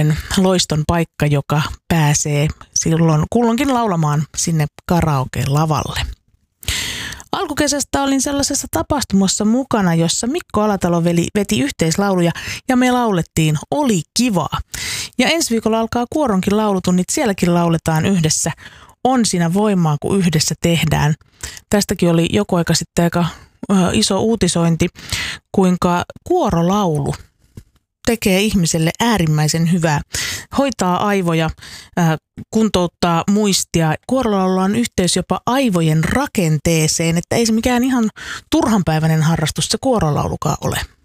semmoinen loiston paikka, joka pääsee silloin kulloinkin laulamaan sinne karaoke-lavalle. Alkukesästä olin sellaisessa tapahtumassa mukana, jossa Mikko Alatalo veti yhteislauluja ja me laulettiin Oli kivaa. Ja ensi viikolla alkaa Kuoronkin laulutunnit, sielläkin lauletaan yhdessä. On siinä voimaa, kun yhdessä tehdään. Tästäkin oli joku aika sitten aika iso uutisointi, kuinka kuorolaulu tekee ihmiselle äärimmäisen hyvää. Hoitaa aivoja, kuntouttaa muistia. Kuorolaululla on yhteys jopa aivojen rakenteeseen, että ei se mikään ihan turhanpäiväinen harrastus se kuorolaulukaan ole.